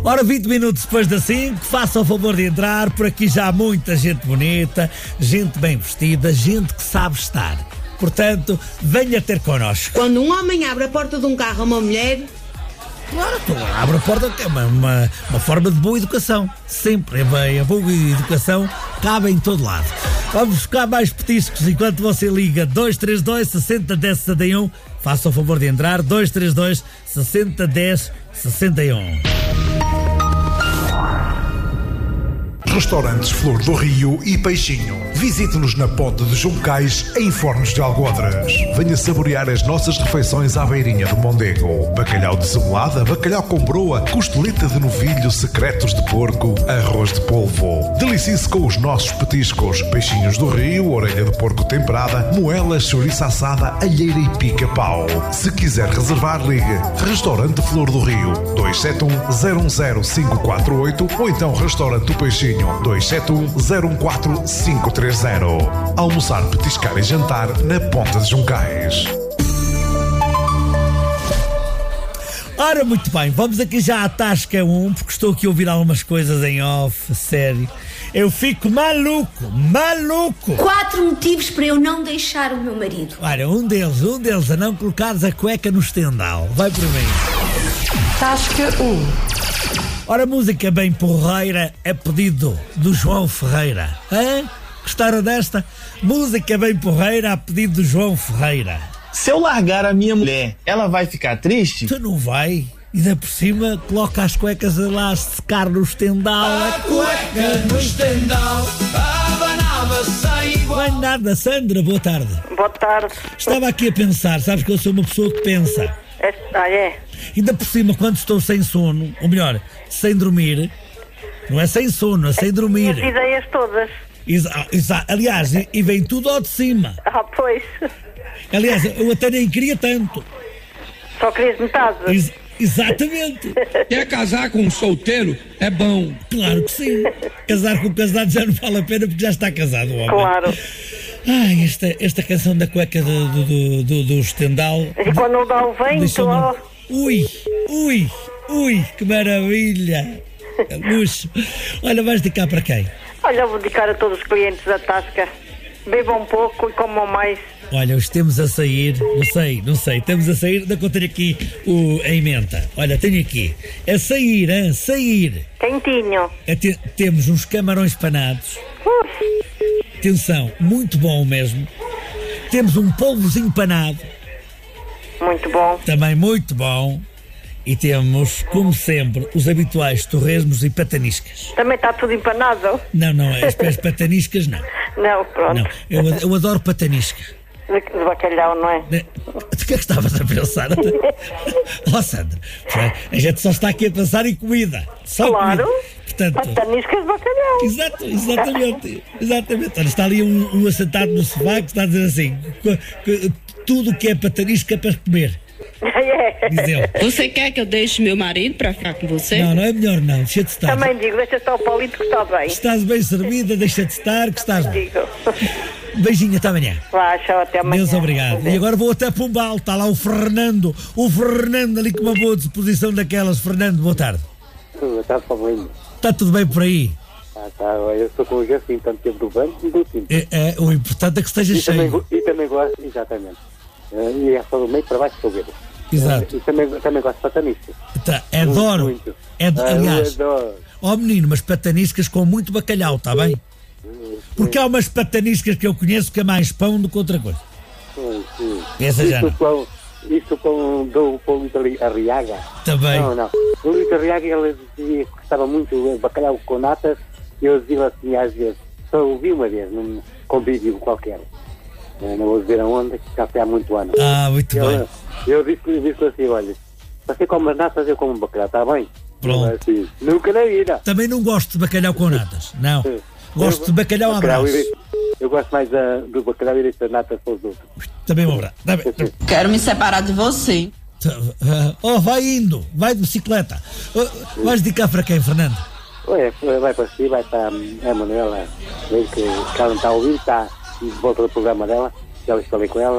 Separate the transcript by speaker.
Speaker 1: Ora, 20 minutos depois das 5, faça o favor de entrar. Por aqui já há muita gente bonita, gente bem vestida, gente que sabe estar. Portanto, venha ter connosco.
Speaker 2: Quando um homem abre a porta de um carro a uma mulher...
Speaker 1: Claro, abre a porta, é uma forma de boa educação. Sempre é bem, a boa educação cabe em todo lado. Vamos buscar mais petiscos enquanto você liga 232 60 10 61. Faça o favor de entrar, 232 60 10 61.
Speaker 3: Restaurantes Flor do Rio e Peixinho. Visite-nos na Ponte de Juncais, em Fornos de Algodres. Venha saborear as nossas refeições à beirinha do Mondego. Bacalhau de cebolada, bacalhau com broa, costeleta de novilho, secretos de porco, arroz de polvo. Delicie-se com os nossos petiscos. Peixinhos do Rio, orelha de porco temperada, moelas, chouriça assada, alheira e pica-pau. Se quiser reservar, ligue. Restaurante Flor do Rio, 271-010-548 ou então Restaurante do Peixinho, 271-014-530. Almoçar, petiscar e jantar na Ponta de Juncais.
Speaker 1: Ora, muito bem, vamos aqui já à Tasca 1, porque estou aqui a ouvir algumas coisas em off, sério. Eu fico maluco.
Speaker 4: 4 motivos para eu não deixar o meu marido.
Speaker 1: Olha, um deles, a não colocares a cueca no estendal. Vai por mim.
Speaker 5: Tasca 1.
Speaker 1: Ora, música bem porreira a pedido do João Ferreira. Hã? Gostaram desta? Música bem porreira a pedido do João Ferreira.
Speaker 6: Se eu largar a minha mulher, ela vai ficar triste?
Speaker 1: Tu não vai. E ainda por cima, coloca as cuecas lá a secar no estendal.
Speaker 7: A cueca no estendal, abanava sem igual.
Speaker 1: Não é nada, Sandra, boa tarde.
Speaker 8: Boa tarde.
Speaker 1: Estava aqui a pensar, sabes que eu sou uma pessoa que pensa.
Speaker 8: É?
Speaker 1: Ainda por cima, quando estou sem sono, ou melhor, sem dormir, não é sem sono, é sem dormir.
Speaker 8: As ideias todas.
Speaker 1: Exato. Aliás, e vem tudo ao de cima.
Speaker 8: Pois.
Speaker 1: Aliás, eu até nem queria tanto.
Speaker 8: Só querias metade.
Speaker 1: Exatamente.
Speaker 7: Quer casar com um solteiro? É bom.
Speaker 1: Claro que sim. Casar com um casado já não vale a pena porque já está casado o homem.
Speaker 8: Claro.
Speaker 1: Ai, esta canção da cueca do estendal.
Speaker 8: E quando dá o vento,
Speaker 1: Ui, que maravilha. Luxo. Olha, vais dedicar para quem?
Speaker 8: Olha, vou dedicar a todos os clientes da Tasca. Bebam um pouco e comam mais.
Speaker 1: Olha, estamos a sair, não sei, estamos a sair, ainda vou ter aqui a emenda. Olha, tenho aqui, sair.
Speaker 8: Quentinho.
Speaker 1: Temos uns camarões panados. Atenção, muito bom mesmo. Temos um polvozinho panado.
Speaker 8: Muito bom.
Speaker 1: Também muito bom. E temos, como sempre, os habituais torresmos e pataniscas.
Speaker 8: Também está tudo empanado?
Speaker 1: Não, as pataniscas não.
Speaker 8: Não, pronto.
Speaker 1: Não, eu adoro patanisca.
Speaker 8: De bacalhau, não é?
Speaker 1: De que é que estavas a pensar? Sandra, a gente só está aqui a pensar em comida. Só
Speaker 8: claro.
Speaker 1: Comida. Portanto,
Speaker 8: pataniscas de bacalhau.
Speaker 1: Exatamente. Olha, está ali um assentado no sofá que está a dizer assim, tudo que é patanisca é para comer. Diz ele.
Speaker 5: Você quer que eu deixe meu marido para ficar com você?
Speaker 1: Não é melhor não, deixa de estar.
Speaker 8: Também digo, deixa estar o Paulito que está bem.
Speaker 1: Estás bem servida, deixa de estar, que estás bem.
Speaker 8: Digo.
Speaker 1: Beijinho, até amanhã.
Speaker 8: Vá, tchau, até amanhã.
Speaker 1: Deus obrigado. E agora vou até Pombal, está lá o Fernando ali com uma boa disposição daquelas. Fernando, boa tarde.
Speaker 9: Boa tarde, Paulinho.
Speaker 1: Está tudo bem por aí?
Speaker 9: Tá, eu estou com o Jacinto, tanto tempo do banco e do time.
Speaker 1: O importante é que esteja cheio.
Speaker 9: E também gosto, exatamente. E é só do meio para baixo que eu vejo.
Speaker 1: Exato.
Speaker 9: E também gosto de pataniscas.
Speaker 1: Adoro.
Speaker 9: Muito.
Speaker 1: Aliás,
Speaker 9: adoro.
Speaker 1: Menino, mas pataniscas com muito bacalhau, está bem? Porque há umas pataniscas que eu conheço que é mais pão do que outra coisa.
Speaker 9: Sim.
Speaker 1: Essa já não.
Speaker 9: Isto com o Lito Arriaga.
Speaker 1: Também.
Speaker 9: Não. O Lito Arriaga, ele dizia que gostava muito de bacalhau com natas. E eu dizia assim às vezes, só ouvi uma vez, num convívio qualquer. Não vou dizer aonde, que já foi há muito ano.
Speaker 1: Muito bem.
Speaker 9: Eu disse assim, olha, você come as natas, eu como bacalhau, está bem?
Speaker 1: Pronto.
Speaker 9: Assim, nunca na vida.
Speaker 1: Também não gosto de bacalhau com natas, não. Gosto de bacalhau à brás.
Speaker 9: Eu gosto mais do bacalhau e das natas para os outros.
Speaker 1: Também um abraço.
Speaker 5: Quero me separar de você.
Speaker 1: Vai indo, vai de bicicleta. Vais dedicar para quem, Fernando?
Speaker 9: Vai para si, vai para a Manuela, que ela não está a ouvir, está de volta do programa dela, já falei com ela.